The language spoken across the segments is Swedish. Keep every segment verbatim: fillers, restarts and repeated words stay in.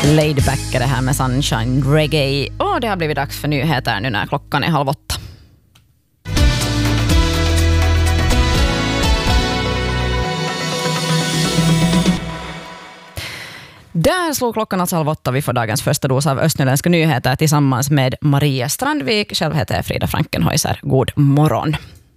Laidback är det här med Sunshine Reggae. Och det har blivit dags för nyheter nu när klockan är halv åtta. Där slog klockan alltså halv åtta. Vi får dagens första dos av östnyländska nyheter tillsammans med Maria Strandvik. Själv heter jag Frida Frankenhäuser. God morgon.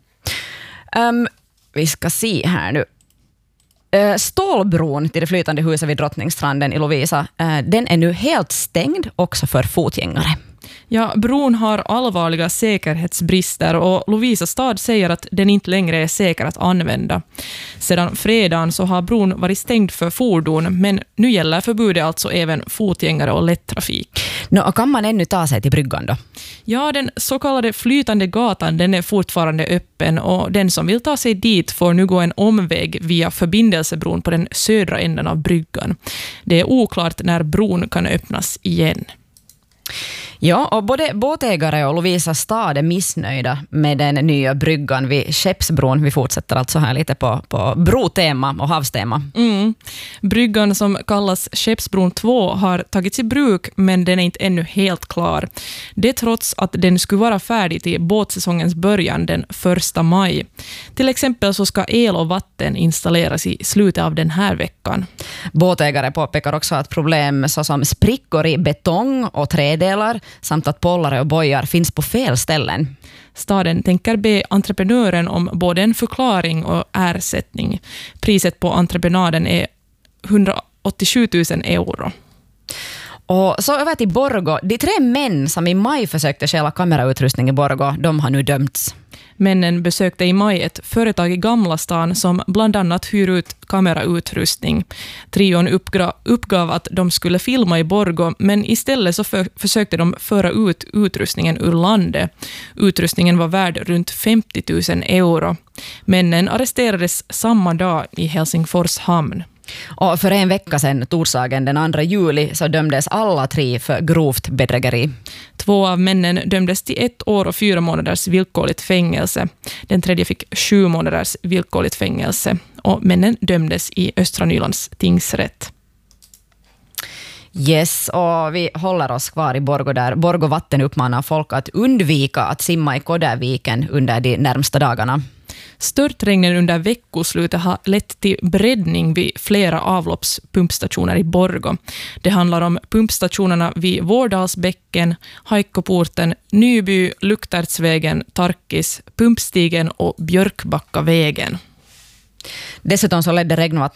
Um, vi ska se här nu. Uh, Stålbron till det flytande huset vid Drottningstranden i Lovisa, uh, den är nu helt stängd också för fotgängare. Ja, bron har allvarliga säkerhetsbrister och Lovisa stad säger att den inte längre är säker att använda. Sedan fredagen så har bron varit stängd för fordon, men nu gäller förbudet alltså även fotgängare och lättrafik. No, och kan man ännu ta sig till bryggan då? Ja, den så kallade flytande gatan den är fortfarande öppen och den som vill ta sig dit får nu gå en omväg via förbindelsebron på den södra änden av bryggan. Det är oklart när bron kan öppnas igen. Ja, och både båtägare och Lovisa stad är missnöjda med den nya bryggan vid Skeppsbron. Vi fortsätter alltså här lite på, på brotema och havstema. Mm. Bryggan som kallas Skeppsbron två har tagits i bruk, men den är inte ännu helt klar. Det trots att den skulle vara färdig till båtsäsongens början den första maj. Till exempel så ska el och vatten installeras i slutet av den här veckan. Båtägare påpekar också att problem såsom sprickor i betong och trädelar samt att pollare och bojar finns på fel ställen. Staden tänker be entreprenören om både en förklaring och ersättning. Priset på entreprenaden är hundraåttiosju tusen euro. Och så över till Borgå. De tre män som i maj försökte stjäla kamerautrustning i Borgå, de har nu dömts. Männen besökte i maj ett företag i Gamla stan som bland annat hyr ut kamerautrustning. Trion uppgav, uppgav att de skulle filma i Borgå, men istället så för, försökte de föra ut utrustningen ur landet. Utrustningen var värd runt femtio tusen euro. Männen arresterades samma dag i Helsingfors hamn. Och för en vecka sedan, torsdagen den andra juli, så dömdes alla tre för grovt bedrägeri. Två av männen dömdes till ett år och fyra månaders villkorligt fängelse. Den tredje fick sju månaders villkorligt fängelse. Och männen dömdes i Östra Nylands tingsrätt. Yes, och vi håller oss kvar i Borgå där Borgå vatten uppmanar folk att undvika att simma i Kodärviken under de närmsta dagarna. Störtregnen under veckoslutet har lett till breddning vid flera avloppspumpstationer i Borgå. Det handlar om pumpstationerna vid Vårdalsbäcken, Haikkoporten, Nyby, Luktärtsvägen, Tarkis, Pumpstigen och Björkbackavägen. Dessutom så ledde